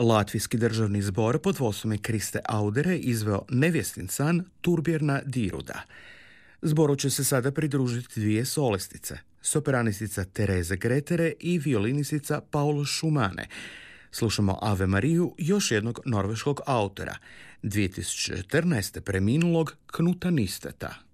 Latvijski državni zbor pod vodstvom Kriste Audere izveo nevjestin san Turbjerna Diruda. Zboru će se sada pridružiti dvije solistice, sopranistica Tereze Gretere i violinistica Paul Schumane. Slušamo Ave Mariju još jednog norveškog autora, 2014. preminulog Knuta Nisteta.